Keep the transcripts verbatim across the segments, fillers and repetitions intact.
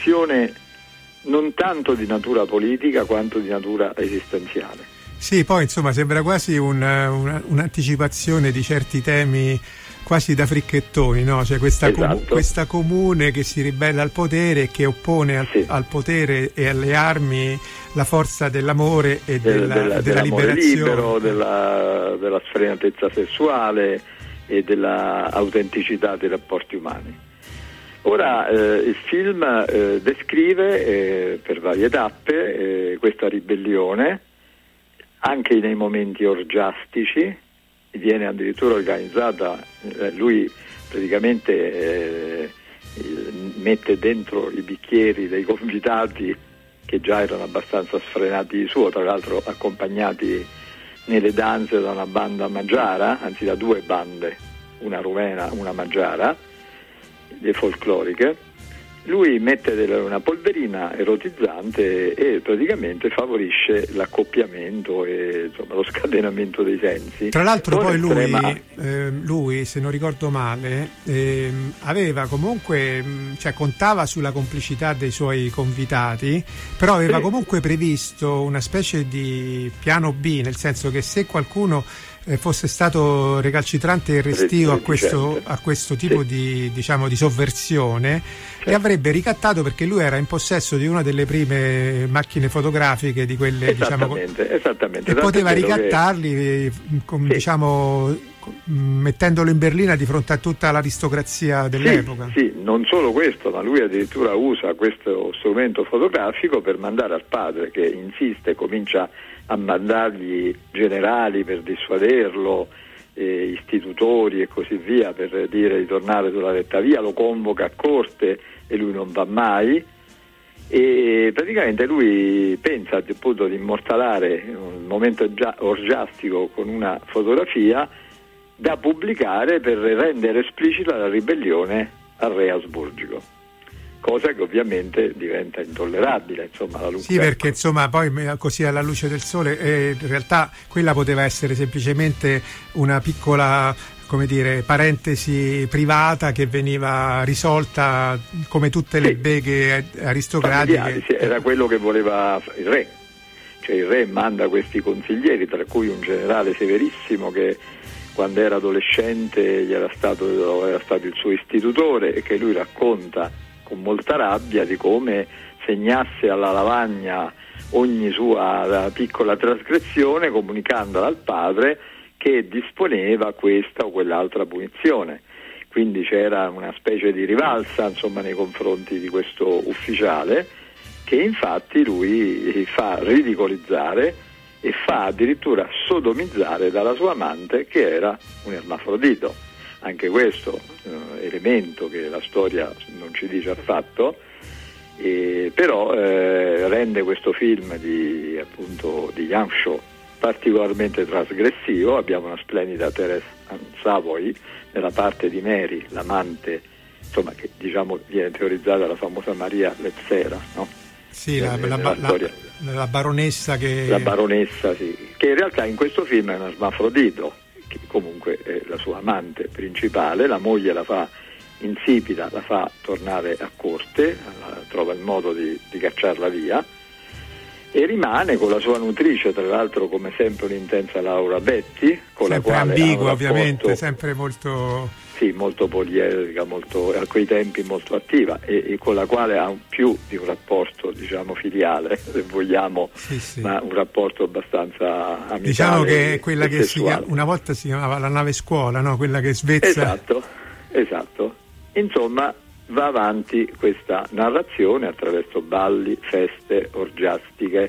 riflessione non tanto di natura politica quanto di natura esistenziale. Sì, poi insomma sembra quasi un, una, un'anticipazione di certi temi quasi da fricchettoni, no? Cioè questa, esatto. com- questa comune che si ribella al potere e che oppone al, sì. al potere e alle armi la forza dell'amore e della, della, della liberazione, libero, della, della sfrenatezza sessuale e dell'autenticità dei rapporti umani. Ora eh, il film eh, descrive eh, per varie tappe eh, questa ribellione, anche nei momenti orgiastici, viene addirittura organizzata, eh, lui praticamente eh, mette dentro i bicchieri dei convitati che già erano abbastanza sfrenati di suo, tra l'altro accompagnati nelle danze da una banda magiara, anzi da due bande, una rumena, una magiara, le folcloriche. Lui mette della, una polverina erotizzante e praticamente favorisce l'accoppiamento e insomma, lo scatenamento dei sensi. Tra l'altro poi lui, estrema... eh, lui, se non ricordo male, eh, aveva comunque, cioè contava sulla complicità dei suoi convitati, però aveva sì. comunque previsto una specie di piano B, nel senso che se qualcuno eh, fosse stato recalcitrante e restio a questo, a questo tipo sì. di, diciamo, di sovversione, li avrebbe ricattato, perché lui era in possesso di una delle prime macchine fotografiche di quelle, esattamente, diciamo, esattamente. e poteva che... ricattarli com, sì. diciamo mettendolo in berlina di fronte a tutta l'aristocrazia dell'epoca. Sì, sì, non solo questo, ma lui addirittura usa questo strumento fotografico per mandare al padre, che insiste, comincia a mandargli generali per dissuaderlo, eh, istitutori e così via, per dire di tornare sulla retta via, lo convoca a corte e lui non va mai, e praticamente lui pensa appunto di immortalare un momento orgiastico con una fotografia da pubblicare per rendere esplicita la ribellione al re asburgico, cosa che ovviamente diventa intollerabile, insomma, la Sì, perché insomma poi così alla luce del sole eh, in realtà quella poteva essere semplicemente una piccola, come dire, parentesi privata che veniva risolta come tutte le sì. beghe aristocratiche. Sì, era quello che voleva il re, cioè il re manda questi consiglieri, tra cui un generale severissimo che quando era adolescente gli era stato, era stato il suo istitutore, e che lui racconta con molta rabbia di come segnasse alla lavagna ogni sua piccola trasgressione, comunicandola al padre che disponeva questa o quell'altra punizione. Quindi c'era una specie di rivalsa, insomma, nei confronti di questo ufficiale, che infatti lui fa ridicolizzare e fa addirittura sodomizzare dalla sua amante, che era un ermafrodito. Anche questo eh, elemento che la storia non ci dice affatto, eh, però eh, rende questo film di, appunto, di Yang Shou particolarmente trasgressivo. Abbiamo una splendida Thérèse Savoy nella parte di Mary, l'amante, insomma, che diciamo viene teorizzata la famosa Maria Lezzera, no? Sì, la, la, la, la, la baronessa che... La baronessa, sì, che in realtà in questo film è un ermafrodito, che comunque è la sua amante principale. La moglie la fa insipida, la fa tornare a corte, la, trova il modo di, di cacciarla via, e rimane con la sua nutrice, tra l'altro come sempre un'intensa Laura Betti, con sempre la quale ambigua, rapporto, ovviamente, sempre molto... Sì, molto poliedrica, molto, a quei tempi molto attiva, e, e con la quale ha un più di un rapporto, diciamo, filiale, se vogliamo, sì, sì. ma un rapporto abbastanza amicale. Diciamo che è quella che si, sessuale. Una volta si chiamava la nave scuola, no? Quella che svezza. Esatto, esatto. Insomma, va avanti questa narrazione attraverso balli, feste orgiastiche,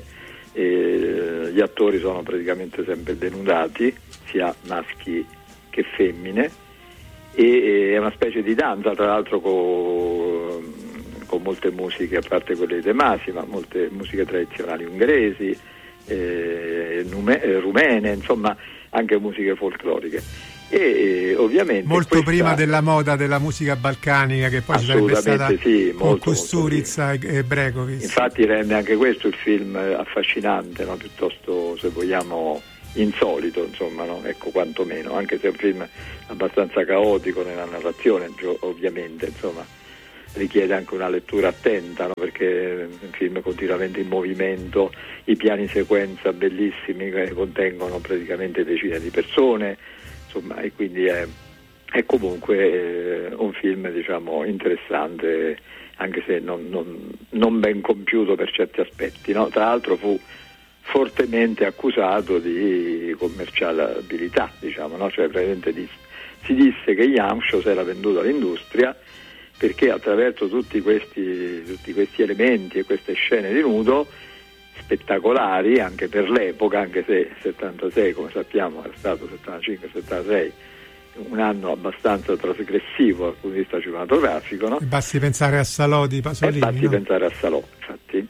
e gli attori sono praticamente sempre denudati, sia maschi che femmine, e è una specie di danza, tra l'altro con, con molte musiche, a parte quelle di De Masi, ma molte musiche tradizionali ungheresi, eh, nume, eh, rumene, insomma anche musiche folcloriche. E eh, ovviamente molto questa... prima della moda della musica balcanica, che poi ci sarebbe stata sì, con molto, Kusturica molto, sì. e Bregovic. Infatti rende anche questo il film affascinante, no? Piuttosto, se vogliamo, insolito, insomma, no? Ecco, quantomeno, anche se è un film abbastanza caotico nella narrazione, ovviamente, insomma, richiede anche una lettura attenta, no? Perché è un film continuamente in movimento, i piani sequenza bellissimi che contengono praticamente decine di persone, insomma, e quindi è, è comunque eh, un film, diciamo, interessante, anche se non, non, non ben compiuto per certi aspetti, no? Tra l'altro fu fortemente accusato di commerciabilità, diciamo, no? Cioè praticamente di, si disse che Yangsho si era venduto all'industria perché attraverso tutti questi, tutti questi elementi e queste scene di nudo spettacolari anche per l'epoca, anche se settantasei, come sappiamo, è stato settantacinque settantasei un anno abbastanza trasgressivo dal punto di vista cinematografico, no? E basti pensare a Salò di Pasolini. E basti no? pensare a Salò, infatti.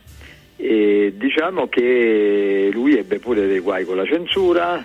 E diciamo che lui ebbe pure dei guai con la censura,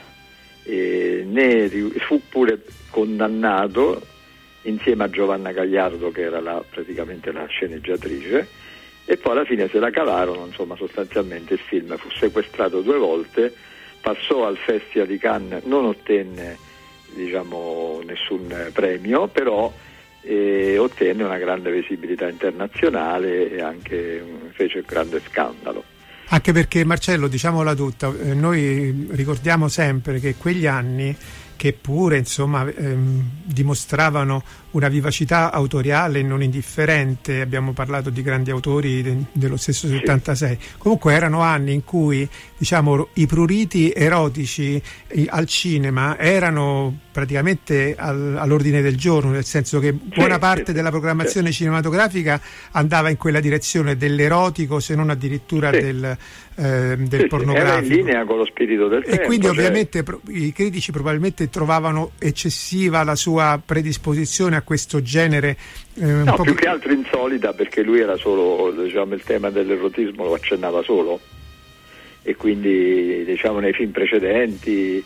e ne fu pure condannato insieme a Giovanna Gagliardo, che era la, praticamente la sceneggiatrice, e poi alla fine se la cavarono, insomma, sostanzialmente il film fu sequestrato due volte, passò al Festival di Cannes, non ottenne, diciamo, nessun premio, però eh, ottenne una grande visibilità internazionale e anche fece un grande scandalo. Anche perché, Marcello, diciamola tutta, eh, noi ricordiamo sempre che quegli anni, che pure insomma ehm, dimostravano una vivacità autoriale non indifferente, abbiamo parlato di grandi autori de- dello stesso settantasei, comunque erano anni in cui, diciamo, i pruriti erotici eh, al cinema erano praticamente al, all'ordine del giorno, nel senso che buona parte della programmazione cinematografica andava in quella direzione dell'erotico, se non addirittura sì. del, eh, del sì, pornografico. Era in linea con lo spirito del tempo. E quindi cioè... ovviamente pro- i critici probabilmente trovavano eccessiva la sua predisposizione a questo genere. Eh, un no, po' più che altro insolita, perché lui era solo, diciamo, il tema dell'erotismo lo accennava solo, e quindi, diciamo, nei film precedenti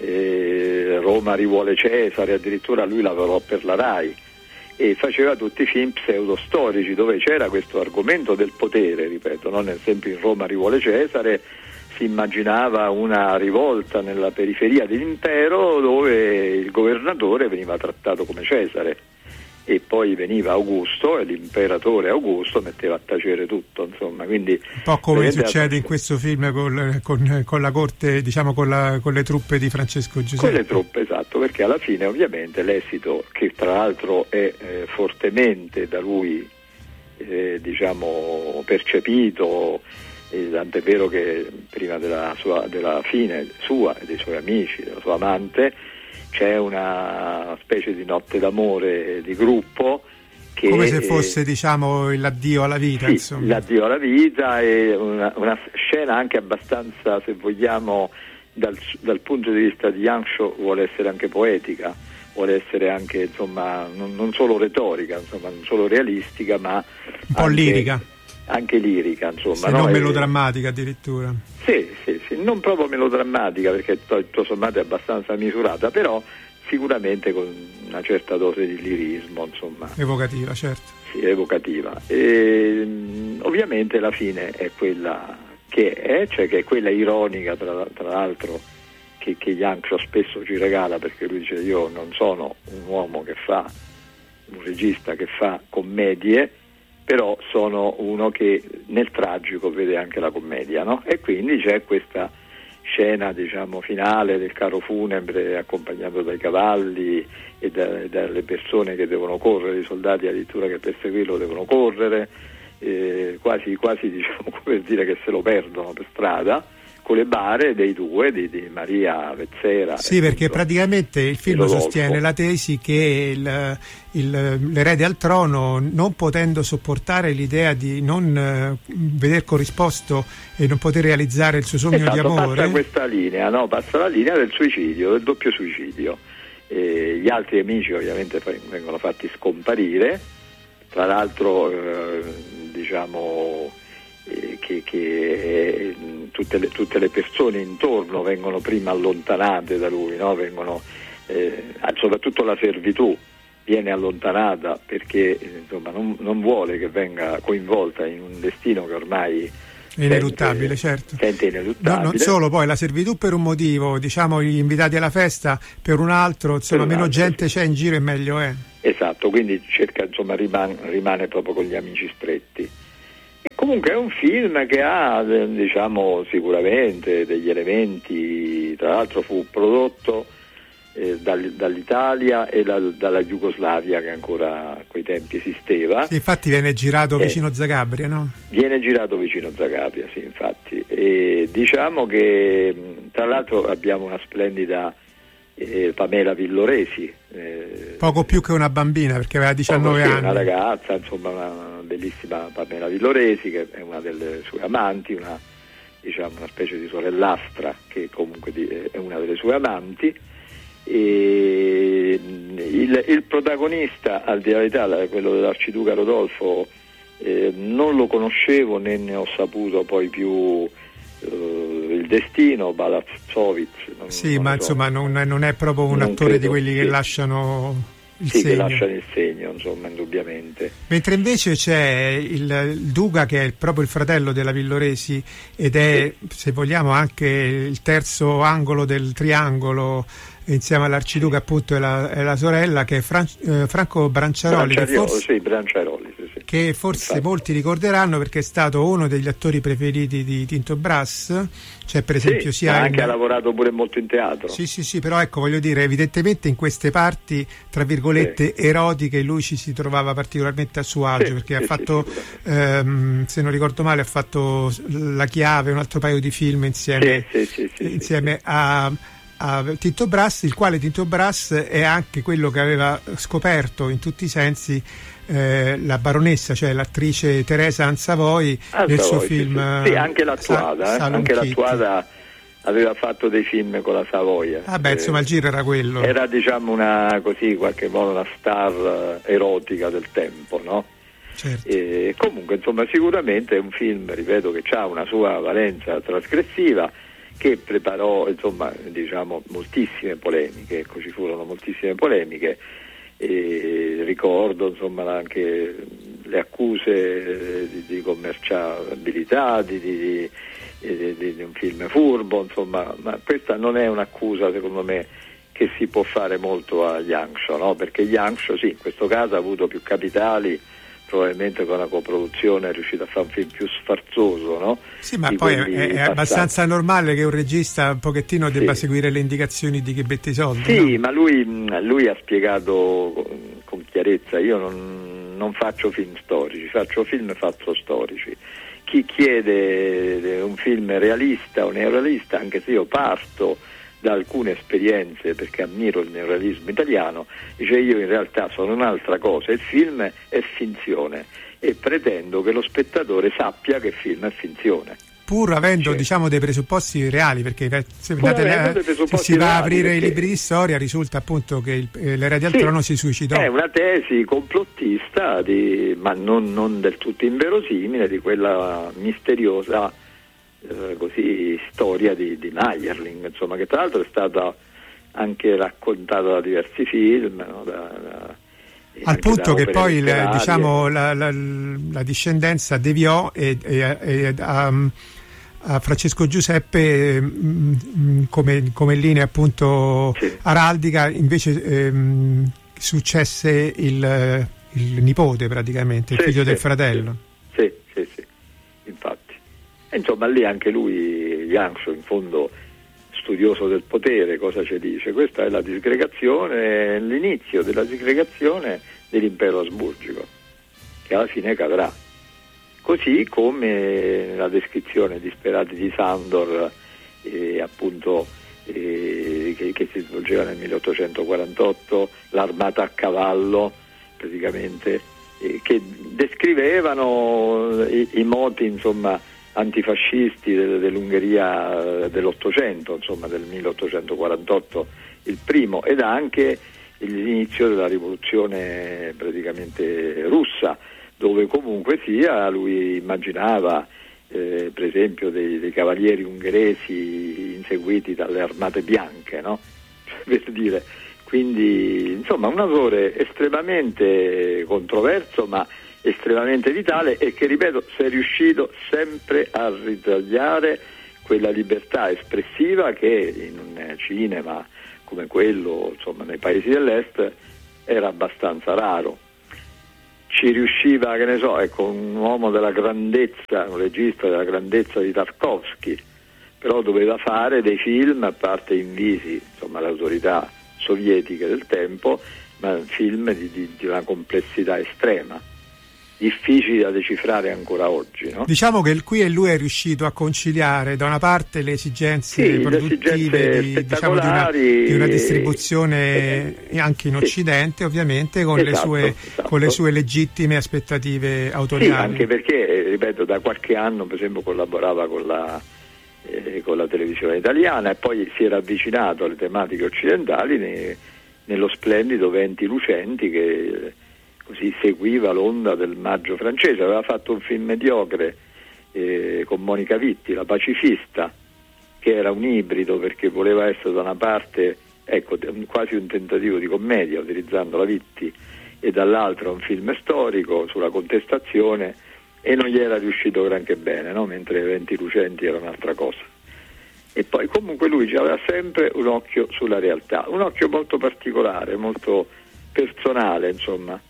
eh, Roma rivuole Cesare, addirittura lui lavorò per la Rai e faceva tutti i film pseudostorici dove c'era questo argomento del potere, ripeto, no? Nel esempio in Roma rivuole Cesare si immaginava una rivolta nella periferia dell'impero dove il governatore veniva trattato come Cesare e poi veniva Augusto e l'imperatore Augusto metteva a tacere tutto, insomma, quindi un po' come succede in questo film con, con, con la corte, diciamo, con, la, con le truppe di Francesco Giuseppe. Con le truppe, esatto, perché alla fine ovviamente l'esito, che tra l'altro è eh, fortemente da lui eh, diciamo percepito, eh, tant'è vero che prima della, sua, della fine sua e dei suoi amici, della sua amante, c'è una specie di notte d'amore di gruppo che, come se fosse, diciamo, l'addio alla vita, sì, insomma. L'addio alla vita, e una, una scena anche abbastanza, se vogliamo, dal, dal punto di vista di Yangsho vuole essere anche poetica, vuole essere anche, insomma, non, non solo retorica, insomma, non solo realistica, ma un po' anche, lirica. Anche lirica, insomma. Se no? non e, melodrammatica addirittura. Sì, sì, sì, non proprio melodrammatica, perché tutto sommato è abbastanza misurata, però sicuramente con una certa dose di lirismo, insomma. Evocativa, certo. Sì, evocativa. E, ovviamente la fine è quella che è, cioè che è quella ironica, tra, tra l'altro, che, che Yangsho spesso ci regala, perché lui dice: io non sono un uomo che fa, un regista che fa commedie, però sono uno che nel tragico vede anche la commedia, no? E quindi c'è questa scena, diciamo, finale del carro funebre accompagnato dai cavalli e da, dalle persone che devono correre, i soldati addirittura che per seguirlo devono correre, eh, quasi, quasi diciamo, come dire, che se lo perdono per strada, con le bare dei due, di, di Maria Vezzera. Sì, perché appunto, praticamente il film sostiene la tesi che il, il, l'erede al trono, non potendo sopportare l'idea di non eh, veder corrisposto e non poter realizzare il suo sogno esatto, di amore, passa questa linea, no? Passa la linea del suicidio, del doppio suicidio. E gli altri amici ovviamente vengono fatti scomparire, tra l'altro eh, diciamo eh, che, che eh, tutte, le, tutte le persone intorno vengono prima allontanate da lui, no? Vengono, eh, soprattutto la servitù viene allontanata perché insomma non, non vuole che venga coinvolta in un destino che ormai è ineluttabile, certo. Sente ineluttabile. No, non solo, poi la servitù per un motivo, diciamo, gli invitati alla festa per un altro, insomma, per un meno altro, gente sì. C'è in giro e meglio è. esatto, quindi cerca, insomma, rimane, rimane proprio con gli amici stretti. E comunque è un film che ha, diciamo, sicuramente degli elementi, tra l'altro fu prodotto eh, dall, dall'Italia e la, dalla Jugoslavia, che ancora a quei tempi esisteva. Sì, infatti viene girato eh, vicino Zagabria, no? Viene girato vicino Zagabria, sì, infatti. E diciamo che tra l'altro abbiamo una splendida eh, Pamela Villoresi. Eh, Poco più che una bambina, perché aveva diciannove sì, anni. Una ragazza, insomma, una bellissima Pamela Villoresi, che è una delle sue amanti, una, diciamo, una specie di sorellastra che comunque di, è una delle sue amanti. E il, il protagonista, al di là dell'Italia, quello dell'Arciduca Rodolfo, eh, non lo conoscevo né ne ho saputo poi più eh, il destino. Balazzovic, non, sì, non ma so. insomma non, non è proprio un Non attore credo, di quelli che sì. lasciano il sì, segno. che lasciano il segno, insomma, indubbiamente. Mentre invece c'è il, il Duca, che è proprio il fratello della Villoresi ed è, sì, se vogliamo, anche il terzo angolo del triangolo, insieme all'Arciduca, sì, appunto, è la, è la sorella, che è Fran, eh, Franco Branciaroli, che forse, sì, Branciaroli, sì, sì. Che forse Infatti. molti ricorderanno perché è stato uno degli attori preferiti di Tinto Brass, cioè per esempio sì, sia ma anche in... ha lavorato pure molto in teatro. Sì, sì, sì, però ecco, voglio dire, evidentemente in queste parti, tra virgolette, sì, erotiche, lui ci si trovava particolarmente a suo agio, sì, perché sì, ha fatto, sì, ehm, se non ricordo male, ha fatto La Chiave, un altro paio di film insieme, sì, sì, sì, insieme sì, sì. a... a Tinto Brass, il quale Tinto Brass è anche quello che aveva scoperto in tutti i sensi eh, la baronessa, cioè l'attrice Teresa Anzavoi, ah, nel suo sì, film. Sì, anche l'attuata, Sa- eh? anche l'attuata aveva fatto dei film con la Savoia. Ah beh, insomma, il giro era quello. Era, diciamo, una, così, in qualche modo, una star erotica del tempo, no? Certo. E comunque, insomma, sicuramente è un film, ripeto, che ha una sua valenza trasgressiva, che preparò, insomma, diciamo, moltissime polemiche. Ecco, ci furono moltissime polemiche. E ricordo, insomma, anche le accuse di, di commerciabilità, di, di, di, di, di un film furbo, insomma, ma questa non è un'accusa, secondo me, che si può fare molto a Yangsho, no? Perché Yangsho, sì, in questo caso ha avuto più capitali, probabilmente con la coproduzione è riuscito a fare un film più sfarzoso, no? Sì, ma di poi è, è passati. abbastanza normale che un regista un pochettino debba sì. seguire le indicazioni di chi mette i soldi. Sì, no? ma lui, lui ha spiegato con chiarezza: io non, non faccio film storici, faccio film fatto storici. Chi chiede un film realista o neorealista, anche se io parto da alcune esperienze, perché ammiro il neorealismo italiano, dice: io in realtà sono un'altra cosa, il film è finzione e pretendo che lo spettatore sappia che il film è finzione. Pur avendo, cioè, diciamo, dei presupposti reali, perché se, pur la, presupposti se si va a aprire perché... i libri di storia risulta appunto che il, eh, l'erede al sì, trono si suicidò. È una tesi complottista, di, ma non, non del tutto inverosimile, di quella misteriosa eh, così storia di, di Meyerling, insomma, che tra l'altro è stata anche raccontata da diversi film, no? da, da, al punto che poi le, diciamo, la, la, la discendenza deviò e, e, e um, a Francesco Giuseppe mh, come, come linea, appunto, sì, araldica, invece ehm, successe il, il nipote, praticamente, il sì, figlio sì, del fratello. Sì, sì, sì, infatti. E insomma, lì anche lui, Yangsho, in fondo studioso del potere, cosa ci dice? Questa è la disgregazione, l'inizio della disgregazione dell'impero asburgico, che alla fine cadrà. Così come nella descrizione disperati di Sandor, eh, appunto, eh, che, che si svolgeva nel milleottocentoquarantotto, l'armata a cavallo, praticamente, eh, che descrivevano i, i moti, insomma, antifascisti dell'Ungheria dell'Ottocento, insomma, del milleottocentoquarantotto il primo, ed anche l'inizio della rivoluzione praticamente russa, dove comunque sia lui immaginava eh, per esempio dei, dei cavalieri ungheresi inseguiti dalle armate bianche, no? Per dire, quindi insomma un autore estremamente controverso ma estremamente vitale, e che, ripeto, si è riuscito sempre a ritagliare quella libertà espressiva che in un cinema come quello, insomma, nei paesi dell'est era abbastanza raro. Ci riusciva, che ne so, ecco, un uomo della grandezza, un regista della grandezza di Tarkovsky, però doveva fare dei film, a parte invisi, insomma, le autorità sovietiche del tempo, ma film di, di, di una complessità estrema, difficili da decifrare ancora oggi, no? Diciamo che qui e lui è riuscito a conciliare da una parte le esigenze sì, produttive le esigenze di, diciamo, di, una, di una distribuzione eh, anche in sì. Occidente, ovviamente con, esatto, le sue, esatto. con le sue legittime aspettative autoriali. Sì, anche perché, ripeto, da qualche anno per esempio collaborava con la, eh, con la televisione italiana e poi si era avvicinato alle tematiche occidentali ne, nello splendido Venti lucenti, che così seguiva l'onda del maggio francese. Aveva fatto un film mediocre eh, con Monica Vitti, La pacifista, che era un ibrido perché voleva essere da una parte, ecco, quasi un tentativo di commedia utilizzando la Vitti, e dall'altra un film storico sulla contestazione, e non gli era riuscito granché bene, no? Mentre Venti lucenti era un'altra cosa. E poi comunque lui aveva sempre un occhio sulla realtà, un occhio molto particolare, molto personale, insomma.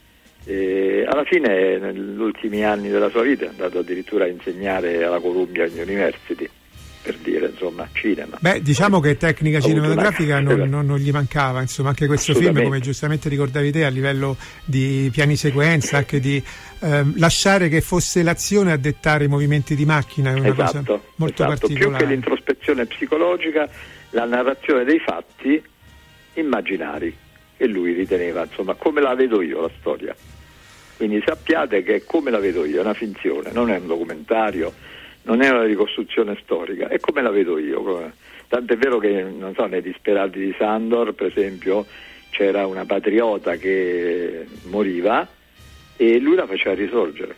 E alla fine, negli ultimi anni della sua vita, è andato addirittura a insegnare alla Columbia University, per dire, insomma, cinema. Beh, diciamo che tecnica cinematografica non, non, non gli mancava, insomma, anche questo film, come giustamente ricordavi te, a livello di piani sequenza, anche di eh, lasciare che fosse l'azione a dettare i movimenti di macchina, è una esatto, cosa molto esatto. particolare. Più che l'introspezione psicologica, la narrazione dei fatti immaginari, che lui riteneva, insomma, come la vedo io la storia. Quindi sappiate che è come la vedo io, è una finzione, non è un documentario, non è una ricostruzione storica, è come la vedo io. Tant'è vero che, non so, nei Disperati di Sandor, per esempio, c'era una patriota che moriva e lui la faceva risorgere,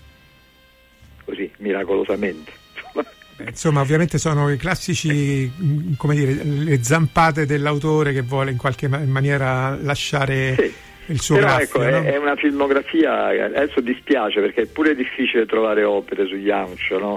così, miracolosamente. Beh, insomma, ovviamente sono i classici, come dire, le zampate dell'autore che vuole in qualche maniera lasciare... Sì. Il suo Però graffio, ecco, no? è, è una filmografia, adesso dispiace perché è pure difficile trovare opere su Jansch, no?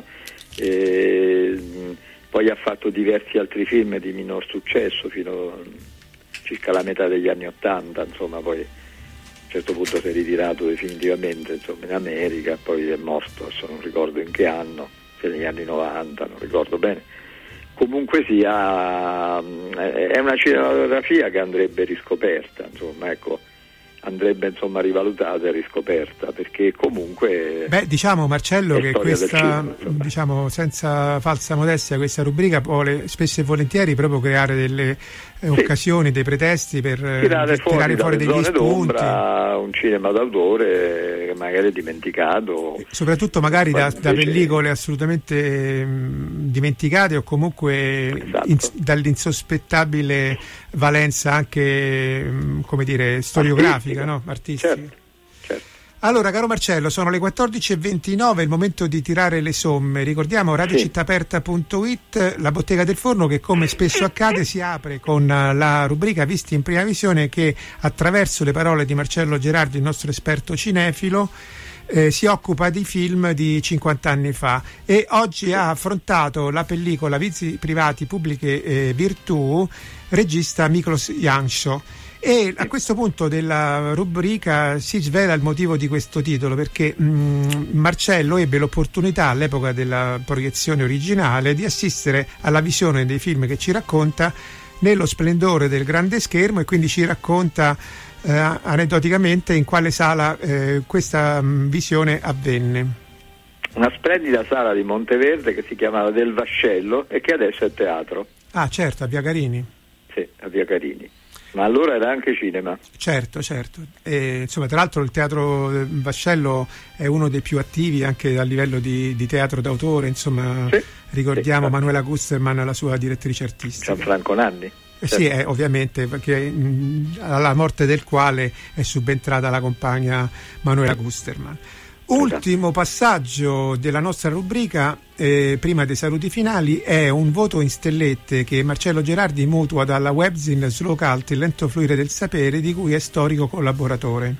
E, poi ha fatto diversi altri film di minor successo fino a circa la metà degli anni Ottanta, insomma, poi a un certo punto si è ritirato definitivamente, insomma, in America, poi è morto, adesso non ricordo in che anno, se negli anni novanta, non ricordo bene. Comunque sia, è una cinematografia che andrebbe riscoperta, insomma, ecco. andrebbe insomma rivalutata e riscoperta, perché comunque beh diciamo Marcello che questa cinema, diciamo senza falsa modestia, questa rubrica vuole spesso e volentieri proprio creare delle eh, sì. occasioni, dei pretesti per tirare fuori, tirare fuori degli spunti, un cinema d'autore che magari è dimenticato, soprattutto magari da, da pellicole assolutamente mh, dimenticate o comunque esatto. in, dall'insospettabile valenza anche mh, come dire storiografica, no? Artistica. Certo, certo. Allora, caro Marcello, sono le quattordici e ventinove, è il momento di tirare le somme. Ricordiamo radio città aperta punto it, la bottega del forno, che come spesso accade si apre con la rubrica Visti in prima visione, che attraverso le parole di Marcello Gerardi, il nostro esperto cinefilo, Eh, si occupa di film di cinquanta anni fa, e oggi ha affrontato la pellicola Vizi privati, pubbliche eh, virtù, regista Miklos Janšo. E a questo punto della rubrica si svela il motivo di questo titolo, perché mh, Marcello ebbe l'opportunità all'epoca della proiezione originale di assistere alla visione dei film che ci racconta nello splendore del grande schermo, e quindi ci racconta eh, aneddoticamente in quale sala eh, questa mh, visione avvenne. Una splendida sala di Monteverde che si chiamava Del Vascello e che adesso è teatro. Ah, certo, a Via Carini. Sì, a Via Carini. Ma allora era anche cinema. Certo, certo. E, insomma, tra l'altro il Teatro Vascello è uno dei più attivi anche a livello di, di teatro d'autore, insomma, sì, ricordiamo sì, Manuela Gusterman, la sua direttrice artistica. Gianfranco Nanni. Eh sì, eh, ovviamente, perché mh, alla morte del quale è subentrata la compagna Manuela Gusterman. Ultimo passaggio della nostra rubrica, eh, prima dei saluti finali, è un voto in stellette che Marcello Gerardi mutua dalla webzine Slow Cult, il lento fluire del sapere, di cui è storico collaboratore.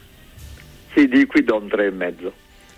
Sì, di qui do un tre e mezzo.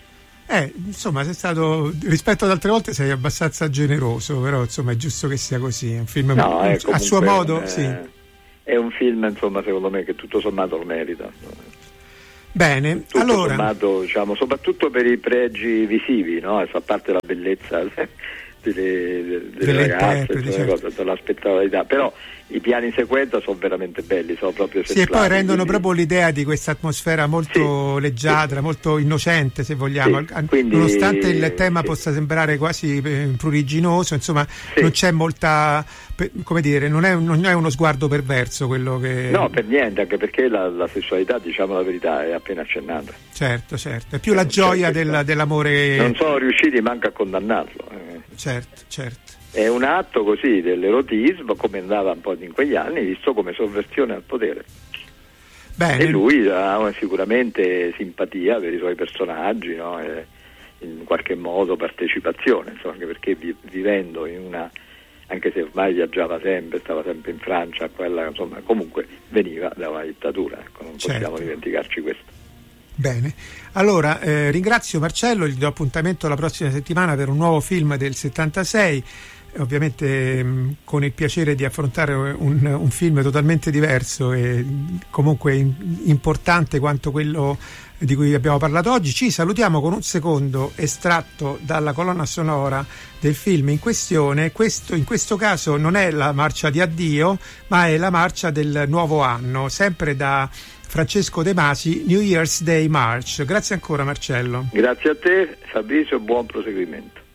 Eh, insomma, sei stato, rispetto ad altre volte sei abbastanza generoso, però insomma è giusto che sia così, è un film no, a suo modo, è, sì. è un film, insomma, secondo me che tutto sommato lo merita. Bene, tutto allora sommato, diciamo, soprattutto per i pregi visivi, no? A parte la bellezza delle, delle ragazze, certo. Cose, della spettacolarità, però i piani sequenza sono veramente belli, sono proprio sì, e poi rendono quindi... proprio l'idea di questa atmosfera molto sì, leggiadra, sì. molto innocente, se vogliamo, sì, quindi, nonostante il tema sì. possa sembrare quasi pruriginoso, insomma sì. non c'è molta, come dire, non è, non è uno sguardo perverso quello che... No, per niente, anche perché la, la sessualità, diciamo la verità, è appena accennata. Certo, certo, è più la gioia del, dell'amore... Non sono riusciti manco a condannarlo. Eh. Certo, certo. È un atto così dell'erotismo, come andava un po' in quegli anni, visto come sovversione al potere. Bene. E lui ha sicuramente simpatia per i suoi personaggi, no? E in qualche modo partecipazione, insomma, anche perché vi, vivendo in una, anche se ormai viaggiava sempre, stava sempre in Francia, quella, insomma, comunque veniva da una dittatura, ecco, non certo. possiamo dimenticarci questo. Bene, allora eh, ringrazio Marcello, gli do appuntamento la prossima settimana per un nuovo film del settantasei, ovviamente mh, con il piacere di affrontare un, un film totalmente diverso e comunque in, importante quanto quello di cui abbiamo parlato oggi. Ci salutiamo con un secondo estratto dalla colonna sonora del film in questione. Questo, in questo caso non è la marcia di addio, ma è la marcia del nuovo anno, sempre da Francesco De Masi, New Year's Day March. Grazie ancora Marcello. Grazie a te Fabrizio, buon proseguimento.